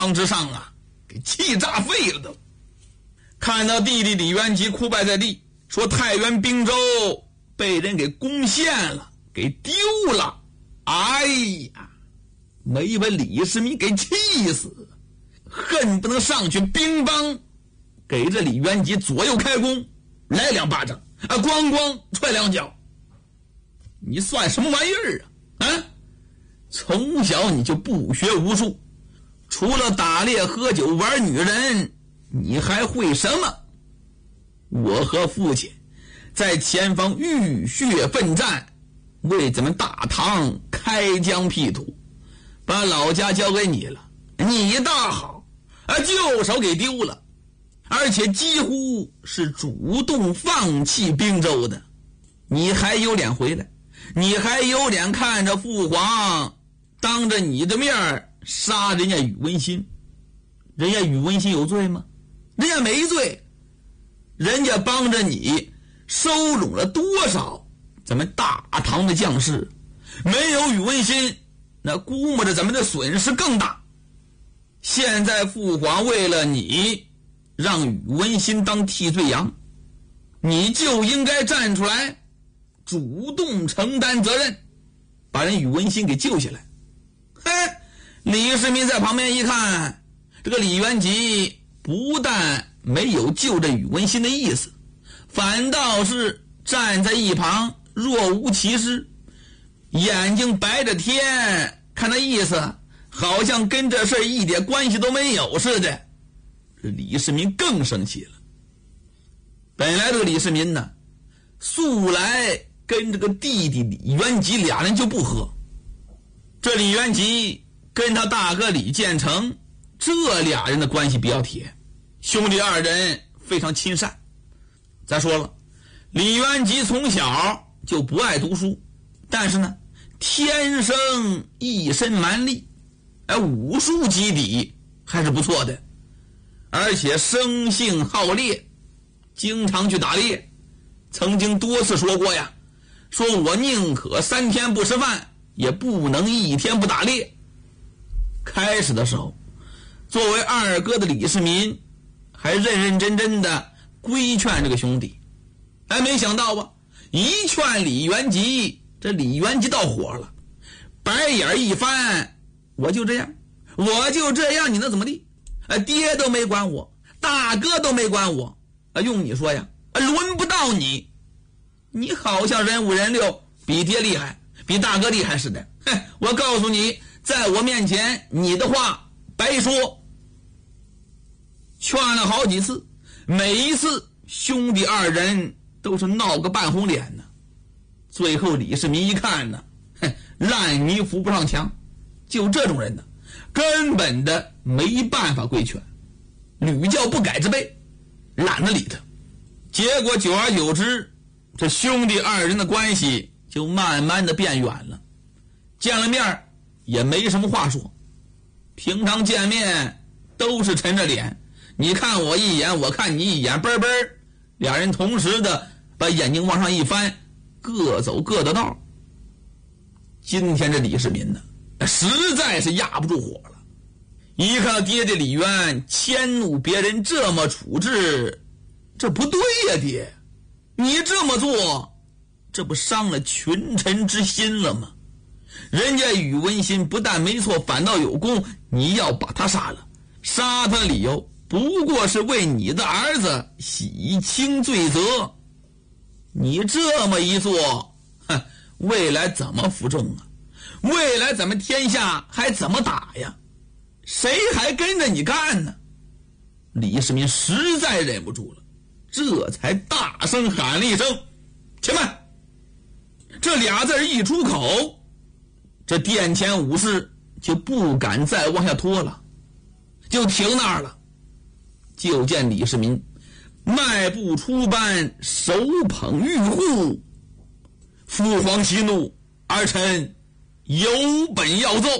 之上啊，给气炸废了都。看到弟弟李元吉哭败在地，说太原滨州被人给攻陷了，给丢了。哎呀，没把李世民给气死了，恨不能上去乒乓给这李元吉左右开弓，来2巴掌啊，咣咣踹2脚。你算什么玩意儿啊？啊，从小你就不学无术，除了打猎喝酒玩女人，你还会什么？我和父亲在前方浴血奋战，为咱们大唐开疆辟土，把老家交给你了，你大好啊，就手给丢了，而且几乎是主动放弃滨州的。你还有脸回来？你还有脸看着父皇当着你的面杀人家宇文新？人家宇文新有罪吗？人家没罪，人家帮着你收拢了多少咱们大唐的将士，没有宇文新，那估摸着咱们的损失更大。现在父皇为了你让宇文新当替罪羊，你就应该站出来主动承担责任，把人宇文新给救下来。嘿，李世民在旁边一看，这个李元吉不但没有救这宇文新的意思，反倒是站在一旁若无其事，眼睛白着天，看那意思好像跟这事一点关系都没有似的。李世民更生气了。本来这个李世民呢，素来跟这个弟弟李元吉俩人就不和。这李元吉跟他大哥李建成这俩人的关系比较铁，兄弟二人非常亲善。再说了，李元吉从小就不爱读书，但是呢天生一身蛮力，武术基底还是不错的，而且生性好猎，经常去打猎，曾经多次说过呀，说我宁可3天不吃饭，也不能1天不打猎。开始的时候，作为二哥的李世民还认认真真的规劝这个兄弟，没想到吧，一劝李元吉，这李元吉到火了，白眼一翻，我就这样，你能怎么地？爹都没管我，大哥都没管我，用你说呀，轮不到你。你好像人五人六，比爹厉害，比大哥厉害似的。我告诉你，在我面前你的话白说。劝了好几次，每一次兄弟二人都是闹个半红脸呢。最后李世民一看呢，烂泥扶不上墙，就这种人呢，根本的没办法规劝，屡教不改之辈，懒得理他。结果久而久之，这兄弟二人的关系就慢慢的变远了，见了面也没什么话说，平常见面都是沉着脸，你看我一眼，我看你一眼，啵啵，俩人同时的把眼睛往上一翻，各走各的道。今天这李世民呢，实在是压不住火了，一看到爹爹李渊迁怒别人这么处置，这不对呀，爹，你这么做，这不伤了群臣之心了吗？人家宇文新不但没错，反倒有功，你要把他杀了，杀他的理由不过是为你的儿子洗清罪责。你这么一做，未来怎么服众啊？未来咱们天下还怎么打呀？谁还跟着你干呢？李世民实在忍不住了，这才大声喊了一声：且慢！这俩字一出口，这殿前武士就不敢再往下拖了，就停那儿了。就见李世民迈步出班，手捧玉户，父皇息怒，儿臣有本要奏。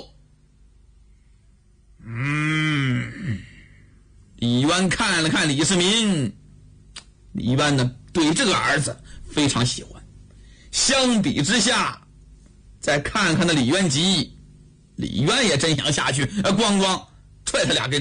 李渊看了看李世民，李渊呢对这个儿子非常喜欢，相比之下再看看那李元吉，李渊也真想下去咣咣踹他俩